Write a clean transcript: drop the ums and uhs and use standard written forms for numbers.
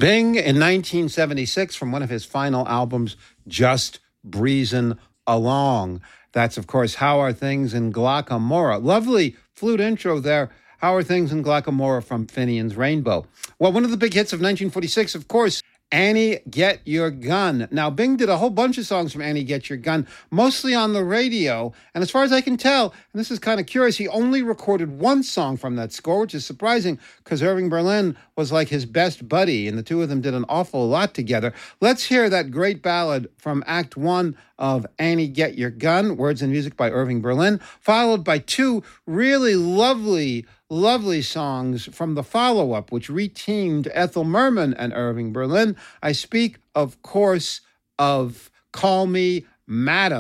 Bing in 1976 from one of his final albums, Just Breezin' Along. That's, of course, How Are Things in Glockamora. Lovely flute intro there. How Are Things in Glockamora from Finian's Rainbow. Well, one of the big hits of 1946, of course, Annie, Get Your Gun. Now, Bing did a whole bunch of songs from Annie, Get Your Gun, mostly on the radio. And as far as I can tell, and this is kind of curious, he only recorded one song from that score, which is surprising because Irving Berlin was like his best buddy, and the two of them did an awful lot together. Let's hear that great ballad from Act One of Annie, Get Your Gun, words and music by Irving Berlin, followed by two really lovely songs from the follow-up, which reteamed Ethel Merman and Irving Berlin. I speak, of course, of Call Me Madam.